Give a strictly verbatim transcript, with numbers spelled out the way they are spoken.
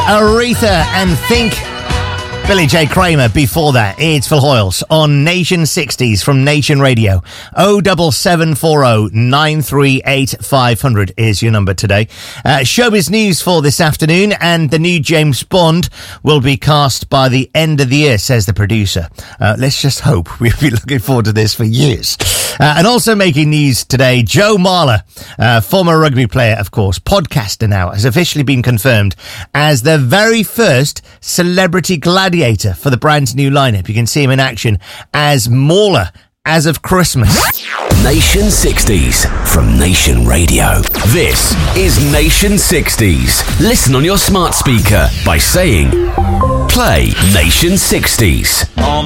Aretha and Think. Billy J. Kramer before that. It's Phil Hoyles on Nation sixties from Nation Radio. oh seven seven four oh nine three eight five hundred is your number today. Uh, showbiz news for this afternoon, and the new James Bond will be cast by the end of the year, says the producer. Uh, let's just hope. We've been looking forward to this for years. Uh, and also making news today, Joe Marler, uh, former rugby player, of course, podcaster now, has officially been confirmed as the very first celebrity gladiator for the brand's new lineup. You can see him in action as Mauler as of Christmas. Nation sixties from Nation Radio. This is Nation sixties. Listen on your smart speaker by saying, play Nation sixties.